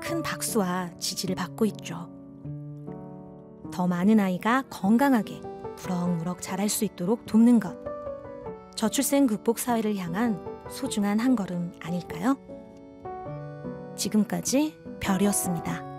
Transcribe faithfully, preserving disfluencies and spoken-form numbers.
큰 박수와 지지를 받고 있죠. 더 많은 아이가 건강하게 무럭무럭 자랄 수 있도록 돕는 것. 저출생 극복 사회를 향한 소중한 한 걸음 아닐까요? 지금까지 별이었습니다.